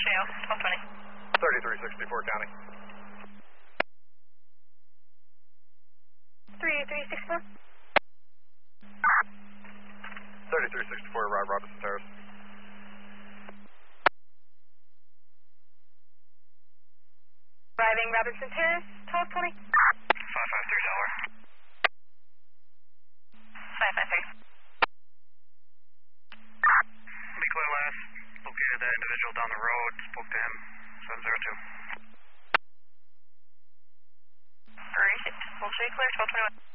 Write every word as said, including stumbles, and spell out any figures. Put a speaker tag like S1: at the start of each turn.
S1: Cheo, twelve twenty.
S2: thirty-three sixty-four County.
S1: three three six four.
S2: thirty-three sixty-four, Rob Robinson Terrace.
S1: Arriving Robinson Terrace, twelve twenty.
S2: five five three Delaware.
S1: five five three.
S2: Be clear last. Located that individual down the road. Spoke to him. seven zero two.
S1: Great. We'll show you clear, twelve twenty-one.